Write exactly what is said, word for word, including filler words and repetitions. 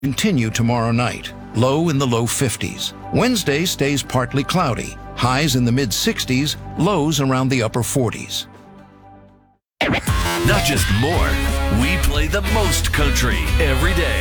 Continue tomorrow night, low in the low fifties. Wednesday stays partly cloudy, highs in the mid sixties, lows around the upper forties. Not just more, we play the most country every day.